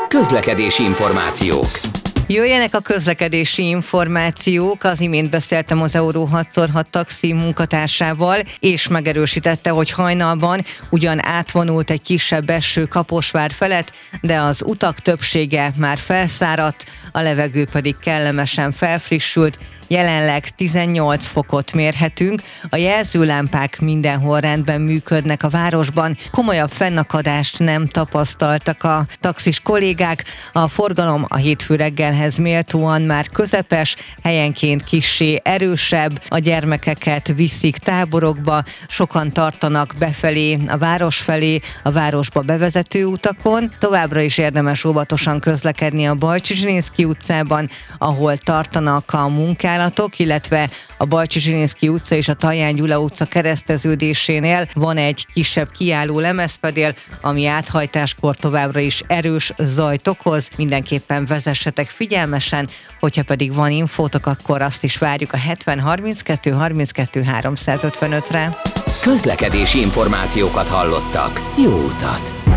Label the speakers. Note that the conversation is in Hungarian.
Speaker 1: Közlekedési információk.
Speaker 2: Jöjjenek a közlekedési információk. Az imént beszéltem az Euro 6x6 taxi munkatársával, és megerősítette, hogy hajnalban ugyan átvonult egy kisebb eső Kaposvár felett, de az utak többsége már felszáradt, a levegő pedig kellemesen felfrissült. Jelenleg 18 fokot mérhetünk, a jelzőlámpák mindenhol rendben működnek a városban, komolyabb fennakadást nem tapasztaltak a taxis kollégák, a forgalom a hétfő reggelhez méltóan már közepes, helyenként kissé erősebb, a gyermekeket viszik táborokba, sokan tartanak befelé, a város felé, a városba bevezető utakon, továbbra is érdemes óvatosan közlekedni a Balcsy-Zsilinszky utcában, ahol tartanak a munkálatok, illetve a Balcsy-Zsilinszky utca és a Taján Gyula utca kereszteződésénél van egy kisebb kiálló lemezfedél, ami áthajtáskor továbbra is erős zajt okoz. Mindenképpen vezessetek figyelmesen, hogyha pedig van infótok, akkor azt is várjuk a 70 32 32 355-re.
Speaker 1: Közlekedési információkat hallottak. Jó utat!